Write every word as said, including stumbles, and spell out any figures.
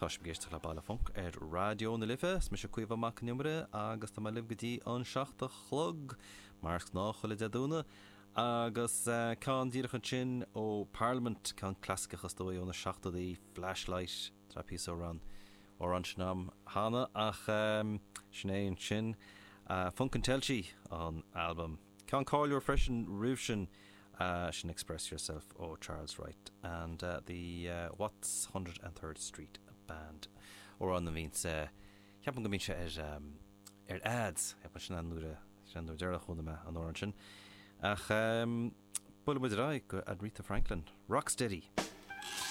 Tá sé géiste le bailla funk ar radio na lifa, s me se cuiomh amach numere agus tá libh gotí an seachta chlog, mars ná chola deadúna, agus uh, can díreach an sin ó Parliament can clasicachas dói ó na seachta dí flashlight trapí ó ran ó an sinam hána ach um, sinné an sin uh, funk an telchi an album. Can call your freshen roofshin uh, shin express yourself oh Charles Wright and uh, the uh, Watts one hundred third Street band or on the means uh heb go min er um er ads heb sin an nude sin do derach chun me an orange ach um bul mu ra go Aretha Franklin Rocksteady.